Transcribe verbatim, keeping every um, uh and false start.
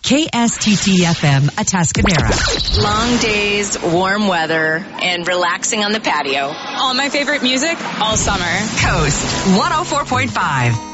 K S T T F M, Atascadero. Long days, warm weather, and relaxing on the patio. All my favorite music all summer. Coast one oh four point five.